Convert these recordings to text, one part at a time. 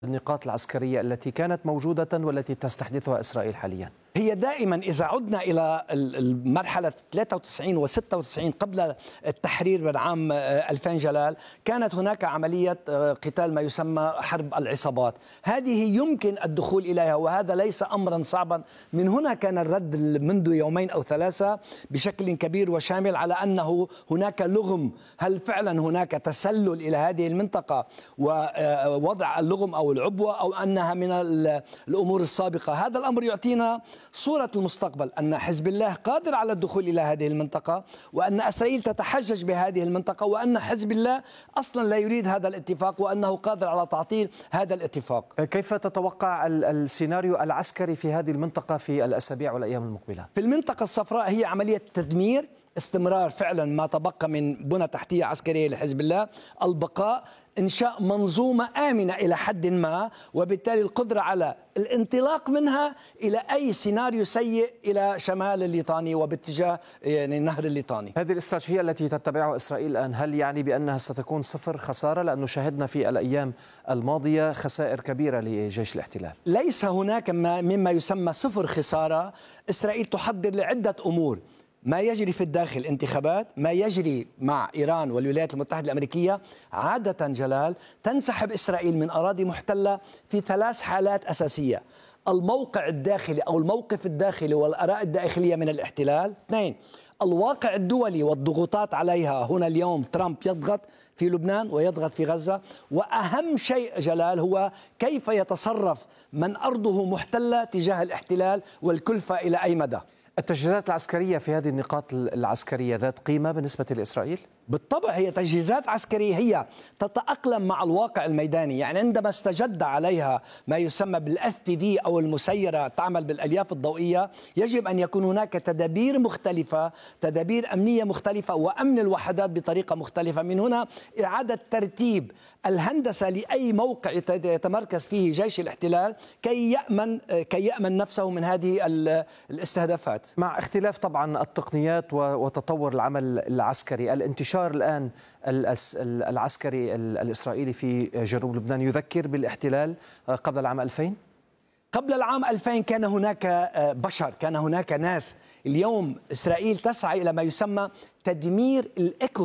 النقاط العسكرية التي كانت موجودة والتي تستحدثها إسرائيل حاليا؟ هي دائما إذا عدنا إلى المرحلة 93 و 96 قبل التحرير من عام 2000 جلال، كانت هناك عملية قتال ما يسمى حرب العصابات. هذه يمكن الدخول إليها وهذا ليس أمرا صعبا. من هنا كان الرد منذ يومين أو ثلاثة بشكل كبير وشامل على أنه هناك لغم. هل فعلا هناك تسلل إلى هذه المنطقة ووضع اللغم أو العبوة، أو أنها من الأمور السابقة؟ هذا الأمر يعطينا صورة المستقبل، أن حزب الله قادر على الدخول إلى هذه المنطقة، وأن إسرائيل تتحجج بهذه المنطقة، وأن حزب الله أصلا لا يريد هذا الاتفاق، وأنه قادر على تعطيل هذا الاتفاق. كيف تتوقع السيناريو العسكري في هذه المنطقة في الأسابيع والأيام المقبلة؟ في المنطقة الصفراء هي عملية تدمير، استمرار فعلا ما تبقى من بنى تحتية عسكرية لحزب الله، البقاء، إنشاء منظومة آمنة إلى حد ما، وبالتالي القدرة على الانطلاق منها إلى أي سيناريو سيء إلى شمال الليطاني وباتجاه النهر الليطاني. هذه الاستراتيجية التي تتبعها إسرائيل الآن، هل يعني بأنها ستكون صفر خسارة؟ لأنه شاهدنا في الأيام الماضية خسائر كبيرة لجيش الاحتلال. ليس هناك مما يسمى صفر خسارة. إسرائيل تحضر لعدة أمور: ما يجري في الداخل، انتخابات، ما يجري مع إيران والولايات المتحدة الأمريكية. عادة جلال تنسحب إسرائيل من أراضي محتلة في 3 حالات أساسية: الموقع الداخلي أو الموقف الداخلي والآراء الداخلية من الاحتلال. 2، الواقع الدولي والضغوطات عليها. هنا اليوم ترامب يضغط في لبنان ويضغط في غزة. وأهم شيء جلال هو كيف يتصرف من أرضه محتلة تجاه الاحتلال والكلفة إلى أي مدى. التجهيزات العسكرية في هذه النقاط العسكرية ذات قيمة بالنسبة لإسرائيل؟ بالطبع هي تجهيزات عسكرية، هي تتأقلم مع الواقع الميداني. يعني عندما استجد عليها ما يسمى بالFPV أو المسيرة تعمل بالألياف الضوئية، يجب أن يكون هناك تدابير مختلفة، تدابير أمنية مختلفة، وأمن الوحدات بطريقة مختلفة. من هنا إعادة ترتيب الهندسة لأي موقع يتمركز فيه جيش الاحتلال كي يأمن نفسه من هذه الاستهدافات، مع اختلاف طبعا التقنيات وتطور العمل العسكري. الانتشار الآن العسكري الإسرائيلي في جنوب لبنان يذكر بالاحتلال قبل العام 2000؟ قبل العام 2000 كان هناك بشر، كان هناك ناس. اليوم إسرائيل تسعى إلى ما يسمى تدمير الإيكو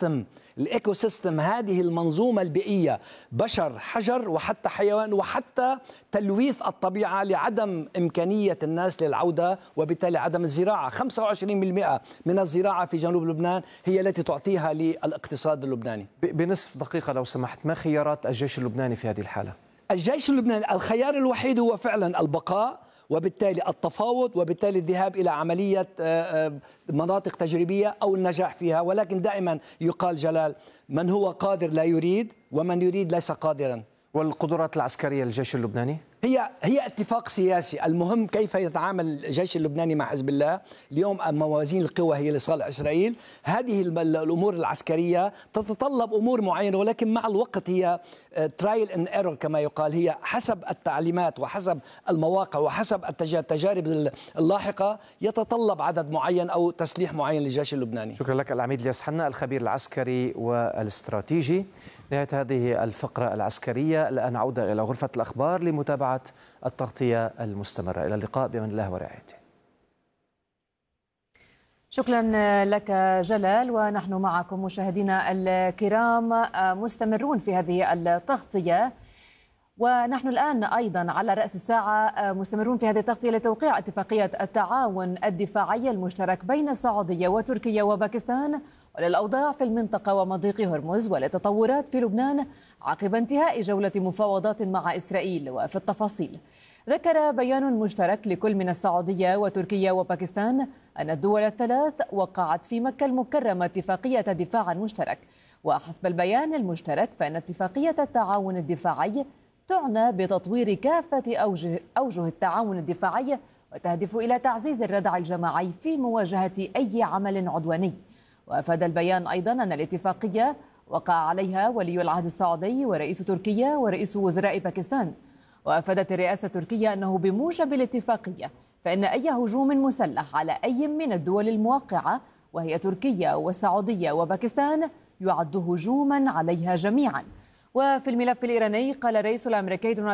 سيستم، هذه المنظومة البيئية، بشر، حجر، وحتى حيوان، وحتى تلويث الطبيعة لعدم إمكانية الناس للعودة، وبالتالي عدم الزراعة. 25% من الزراعة في جنوب لبنان هي التي تعطيها للاقتصاد اللبناني. بنصف دقيقة لو سمحت، ما خيارات الجيش اللبناني في هذه الحالة؟ الجيش اللبناني الخيار الوحيد هو فعلا البقاء، وبالتالي التفاوض، وبالتالي الذهاب إلى عملية مناطق تجريبية أو النجاح فيها. ولكن دائما يقال جلال: من هو قادر لا يريد، ومن يريد ليس قادرا. والقدرات العسكرية للجيش اللبناني؟ هي اتفاق سياسي. المهم كيف يتعامل الجيش اللبناني مع حزب الله. اليوم موازين القوى هي لصالح إسرائيل. هذه الأمور العسكرية تتطلب أمور معينة، ولكن مع الوقت هي ترايل اند ايرور كما يقال. هي حسب التعليمات وحسب المواقع وحسب التجارب اللاحقة يتطلب عدد معين أو تسليح معين للجيش اللبناني. شكرا لك العميد الياس حنا، الخبير العسكري والاستراتيجي. نهاية هذه الفقرة العسكرية. الآن عودة إلى غرفة الأخبار لمتابعة التغطية المستمرة. إلى اللقاء بأمان الله ورعايته. شكرا لك جلال، ونحن معكم مشاهدينا الكرام مستمرون في هذه التغطية، ونحن الآن أيضا على رأس الساعة مستمرون في هذه التغطية لتوقيع اتفاقية التعاون الدفاعي المشترك بين السعودية وتركيا وباكستان، وللأوضاع في المنطقة ومضيق هرمز، وللتطورات في لبنان عقب انتهاء جولة مفاوضات مع إسرائيل. وفي التفاصيل، ذكر بيان مشترك لكل من السعودية وتركيا وباكستان أن الدول الثلاث وقعت في مكة المكرمة اتفاقية دفاع مشترك. وحسب البيان المشترك فإن اتفاقية التعاون الدفاعي تعنى بتطوير كافة أوجه التعاون الدفاعي، وتهدف إلى تعزيز الردع الجماعي في مواجهة أي عمل عدواني. وأفاد البيان أيضا أن الاتفاقية وقع عليها ولي العهد السعودي ورئيس تركيا ورئيس وزراء باكستان. وأفادت الرئاسة التركية أنه بموجب الاتفاقية فإن أي هجوم مسلح على أي من الدول الموقعة، وهي تركيا والسعودية وباكستان، يعد هجوما عليها جميعا. وفي الملف الإيراني قال الرئيس الأمريكي دونالد